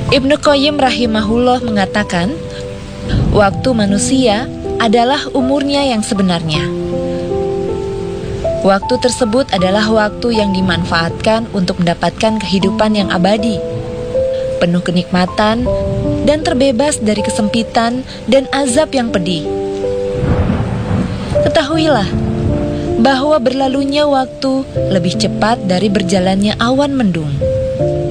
Ibnu Qayyim rahimahullah mengatakan, waktu manusia adalah umurnya yang sebenarnya. Waktu tersebut adalah waktu yang dimanfaatkan untuk mendapatkan kehidupan yang abadi, penuh kenikmatan, dan terbebas dari kesempitan dan azab yang pedih. Ketahuilah bahwa berlalunya waktu lebih cepat dari berjalannya awan mendung.